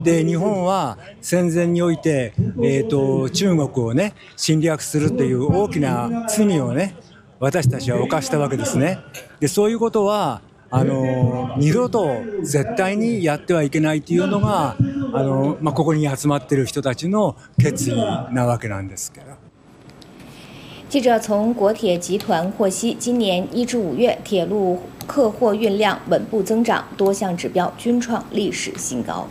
で日本は戦前において、中国をね侵略するという大きな罪をね私たちは犯したわけですね。でそういうことは二度と絶対にやってはいけないというのがここに集まっている人たちの決意なわけなんですけど。 记者从国铁集团获悉，今年1至5月铁路客货运量稳步增长，多项指标均创历史新高。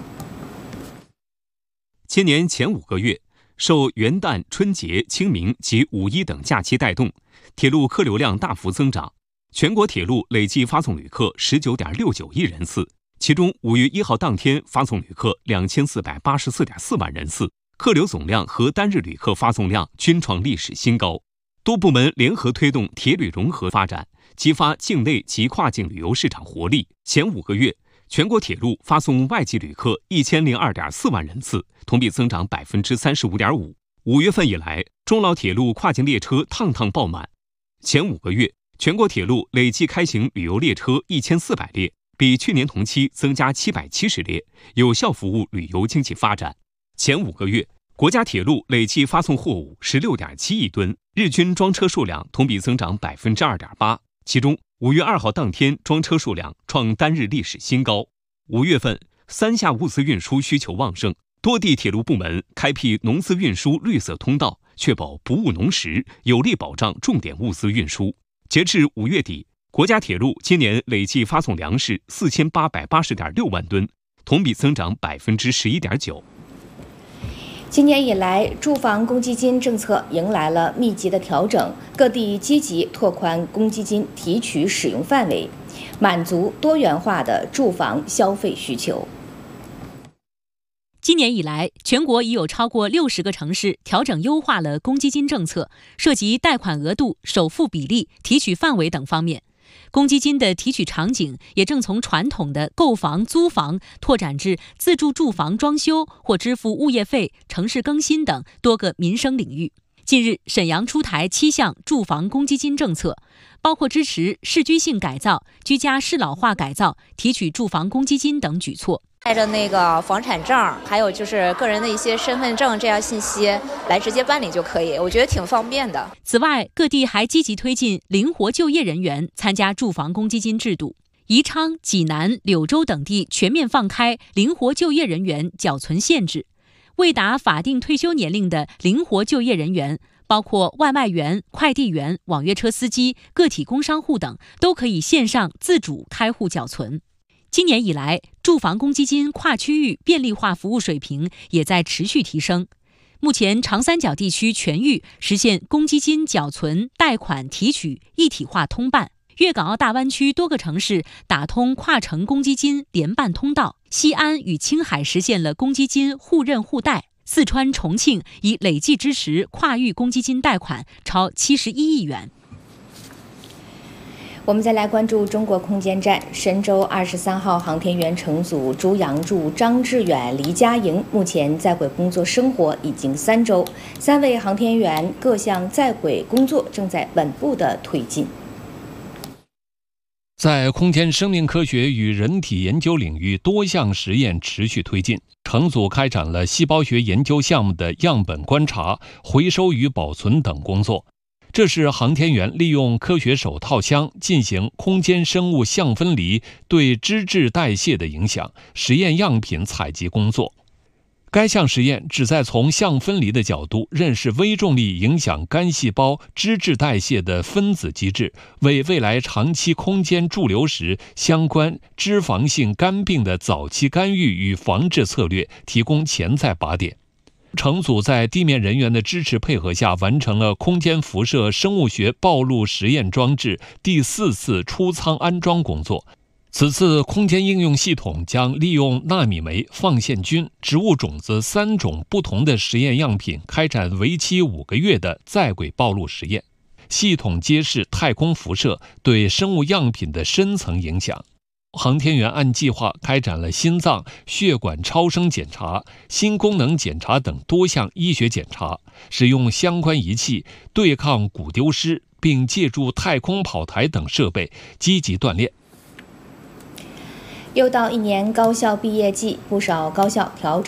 今年前5个月，受元旦、春节、清明及5·1等假期带动，铁路客流量大幅增长。全国铁路累计发送旅客19.69亿人次，其中5月1号当天发送旅客2484.4万人次，客流总量和单日旅客发送量均创历史新高。多部门联合推动铁旅融合发展，激发境内及跨境旅游市场活力。前5个月，全国铁路发送外籍旅客1002.4万人次，同比增长35.5%。5月份以来，中老铁路跨境列车趟趟爆满。前5个月，全国铁路累计开行旅游列车1400列，比去年同期增加770列，有效服务旅游经济发展。前5个月，国家铁路累计发送货物16.7亿吨，日均装车数量同比增长2.8%，其中5月2号当天装车数量创单日历史新高。5月份，三下物资运输需求旺盛，多地铁路部门开辟农资运输绿色通道，确保不误农时，有力保障重点物资运输。截至5月底，国家铁路今年累计发送粮食4880.6万吨，同比增长11.9%。 今年以来，住房公积金政策迎来了密集的调整，各地积极拓宽公积金提取使用范围，满足多元化的住房消费需求。 今年以来，全国已有超过60个城市调整优化了公积金政策，涉及贷款额度、首付比例、提取范围等方面。公积金的提取场景也正从传统的购房、租房拓展至自住住房装修或支付物业费、城市更新等多个民生领域。近日，沈阳出台7项住房公积金政策，包括支持市居性改造、居家适老化改造、提取住房公积金等举措。 带着那个房产证，还有就是个人的一些身份证这样信息来直接办理就可以，我觉得挺方便的。 此外，各地还积极推进灵活就业人员参加住房公积金制度。宜昌、济南、柳州等地全面放开灵活就业人员缴存限制，未达法定退休年龄的灵活就业人员，包括外卖员、快递员、网约车司机、个体工商户等，都可以线上自主开户缴存。今年以来，住房公积金跨区域便利化服务水平也在持续提升。目前，长三角地区全域实现公积金缴存、贷款、提取一体化通办。粤港澳大湾区多个城市打通跨城公积金联办通道，西安与青海实现了公积金互认互贷。四川、重庆已累计支持跨域公积金贷款超71亿元。 我们再来关注中国空间站神舟23号航天员乘组朱杨柱、张志远、黎佳莹目前在轨工作生活已经3周，3位航天员各项在轨工作正在稳步的推进。 在空间生命科学与人体研究领域，多项实验持续推进。乘组开展了细胞学研究项目的样本观察、回收与保存等工作。这是航天员利用科学手套箱进行空间生物相分离对脂质代谢的影响实验样品采集工作。该项实验旨在从相分离的角度认识微重力影响肝细胞脂质代谢的分子机制，为未来长期空间驻留时相关脂肪性肝病的早期干预与防治策略提供潜在靶点。乘组在地面人员的支持配合下，完成了空间辐射生物学暴露实验装置第4次出舱安装工作。此次空间应用系统将利用纳米酶、放线菌、植物种子3种不同的实验样品，开展为期5个月的在轨暴露实验。系统揭示太空辐射对生物样品的深层影响。航天员按计划开展了心脏、血管超声检查、心功能检查等多项医学检查，使用相关仪器对抗骨丢失，并借助太空跑台等设备积极锻炼。 又到一年高校毕业季，不少高校调整